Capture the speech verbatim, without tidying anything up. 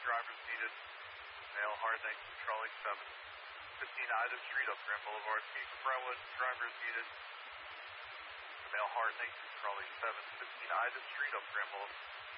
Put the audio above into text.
drivers needed. Male Harding, Trolley seven. fifteen Ida Street up Grand Boulevard. Chief Brentwood, drivers needed. Male Harding, Trolley seven. fifteen Ida Street up Grand Boulevard.